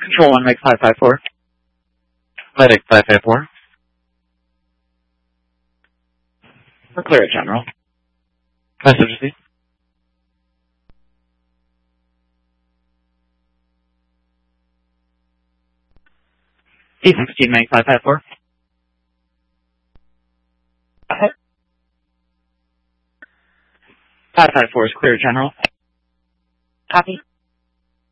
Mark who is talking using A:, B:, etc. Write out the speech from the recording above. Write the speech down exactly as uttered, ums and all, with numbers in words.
A: Control one, make five five four.
B: Medic five five four.
A: We're clear at General.
B: Message received.
A: D sixteen, make five five four. five five four is clear, General.
C: Copy.